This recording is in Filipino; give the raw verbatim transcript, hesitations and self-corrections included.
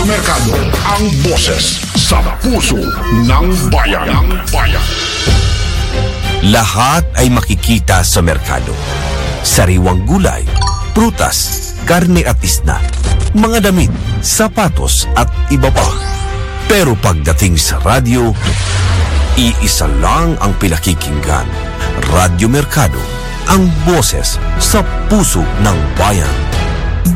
Radyo Mercado, ang boses sa puso ng bayan. Ng bayan. Lahat ay makikita sa merkado. Sariwang gulay, prutas, karne at isda, mga damit, sapatos at iba pa. Pero pagdating sa radyo, iisa lang ang pinakikinggan. Radyo Mercado, ang boses sa puso ng bayan.